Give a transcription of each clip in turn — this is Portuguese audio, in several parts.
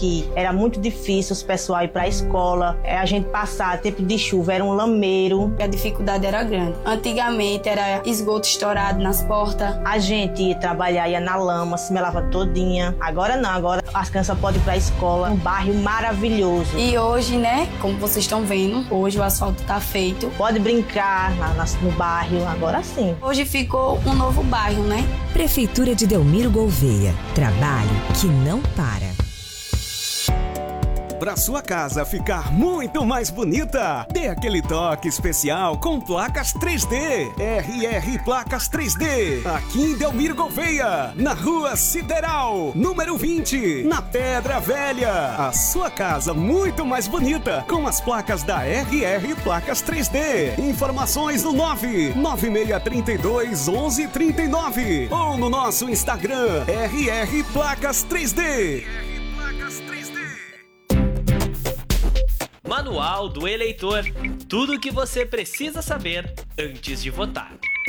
aqui. Era muito difícil os pessoal ir para a escola, a gente passar tempo de chuva, era um lameiro. A dificuldade era grande. Antigamente era esgoto estourado nas portas. A gente ia trabalhar, ia na lama, se melava todinha. Agora não, agora as crianças podem ir para a escola, um bairro maravilhoso. E hoje, né, como vocês estão vendo, hoje o asfalto tá feito. Pode brincar no bairro, agora sim. Hoje ficou um novo bairro, né? Prefeitura de Delmiro Gouveia. Trabalho que não para. Para sua casa ficar muito mais bonita, dê aquele toque especial com placas 3D. RR Placas 3D. Aqui em Delmiro Gouveia, na Rua Sideral, número 20, na Pedra Velha. A sua casa muito mais bonita com as placas da RR Placas 3D. Informações no 99632 1139 ou no nosso Instagram RR Placas 3D. Manual do Eleitor. Tudo o que você precisa saber antes de votar.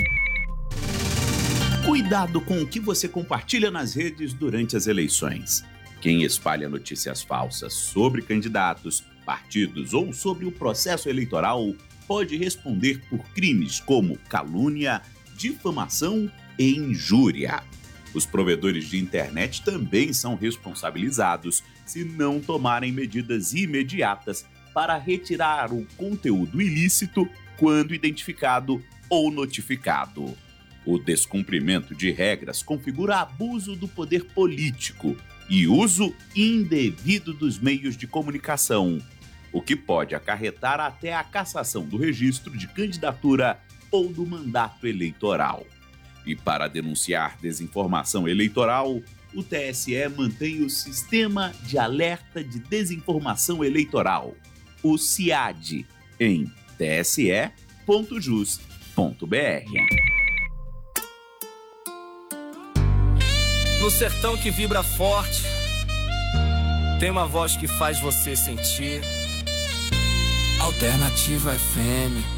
Cuidado com o que você compartilha nas redes durante as eleições. Quem espalha notícias falsas sobre candidatos, partidos ou sobre o processo eleitoral pode responder por crimes como calúnia, difamação e injúria. Os provedores de internet também são responsabilizados se não tomarem medidas imediatas para retirar o conteúdo ilícito quando identificado ou notificado. O descumprimento de regras configura abuso do poder político e uso indevido dos meios de comunicação, o que pode acarretar até a cassação do registro de candidatura ou do mandato eleitoral. E para denunciar desinformação eleitoral, o TSE mantém o Sistema de Alerta de Desinformação Eleitoral, o SIAD, em tse.jus.br. No sertão que vibra forte, tem uma voz que faz você sentir. Alternativa FM.